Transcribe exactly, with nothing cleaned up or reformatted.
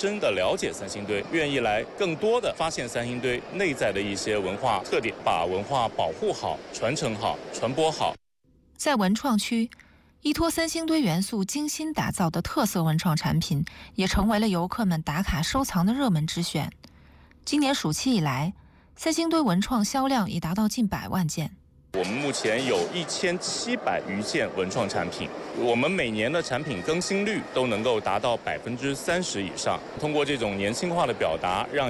深地了解三星堆，愿意来更多的发现三星堆内在的一些文化特点，把文化保护好、传承好、传播好。 在文创区，依托三星堆元素精心打造的特色文创产品，也成为了游客们打卡收藏的热门之选。今年暑期以来，三星堆文创销量已达到近百万件。 我们目前有一千七百余件文创产品，我们每年的产品更新率都能够达到百分之三十以上。通过这种年轻化的表达，让